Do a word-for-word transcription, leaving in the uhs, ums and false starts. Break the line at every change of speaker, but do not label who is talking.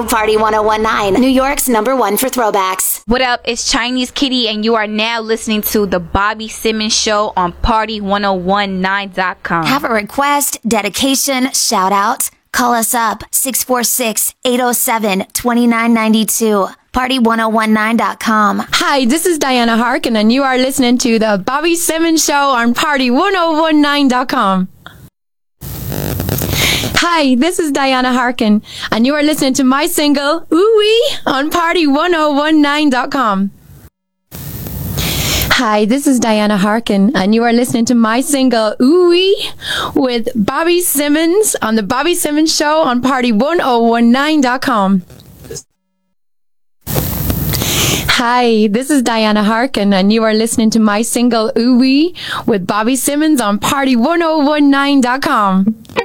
to Party one oh one nine, New York's number one for throwbacks.
What up? It's Chinese Kitty, and you are now listening to The Bobby Simmons Show on Party one oh one nine dot com.
Have a request, dedication, shout out? Call us up, six four six, eight oh seven, two nine nine two. Party one oh one nine dot com.
Hi, this is Diana Harkin, and you are listening to The Bobby Simmons Show on Party one oh one nine dot com. Hi, this is Diana Harkin, and you are listening to my single, Ooh-wee, on Party one oh one nine dot com. Hi, this is Diana Harkin, and you are listening to my single, Ooh-wee, with Bobby Simmons on The Bobby Simmons Show on Party one oh one nine dot com. Hi, this is Diana Harkin, and you are listening to my single, Ooh-wee, with Bobby Simmons on Party one oh one nine dot com.